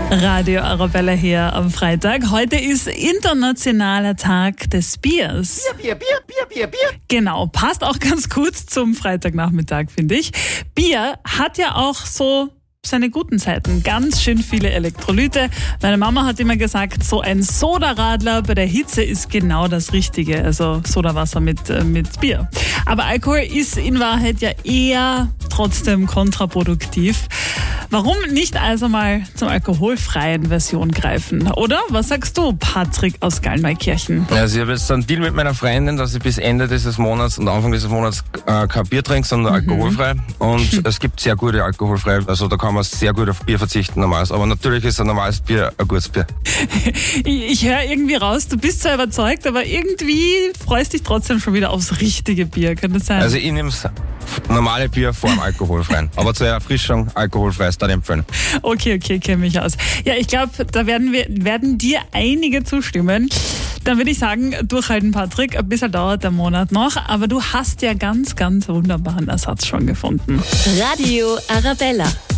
Radio Arabella hier am Freitag. Heute ist internationaler Tag des Biers. Bier. Genau, passt auch ganz gut zum Freitagnachmittag, finde ich. Bier hat ja auch so seine guten Seiten. Ganz schön viele Elektrolyte. Meine Mama hat immer gesagt, so ein Sodaradler bei der Hitze ist genau das Richtige. Also Sodawasser mit Bier. Aber Alkohol ist in Wahrheit ja eher trotzdem kontraproduktiv. Warum nicht also mal zur alkoholfreien Version greifen? Oder? Was sagst du, Patrick aus Gallneukirchen? Also ich habe jetzt einen Deal mit meiner Freundin, dass ich bis Ende dieses Monats und Anfang dieses Monats kein Bier trinke, sondern alkoholfrei. Und es gibt sehr gute alkoholfrei. Also da kann man sehr gut auf Bier verzichten, normales. Aber natürlich ist ein normales Bier ein gutes Bier. Ich höre irgendwie raus, du bist zwar überzeugt, aber irgendwie freust dich trotzdem schon wieder aufs richtige Bier. Kann das sein? Also ich nehme das normale Bier vor dem alkoholfreien. Aber zur Erfrischung alkoholfrei ist dann empfehlen. Okay, kenne mich aus. Ja, ich glaube, da werden dir einige zustimmen. Dann würde ich sagen, durchhalten, Patrick. Ein bisschen dauert der Monat noch, aber du hast ja ganz, ganz wunderbaren Ersatz schon gefunden. Radio Arabella.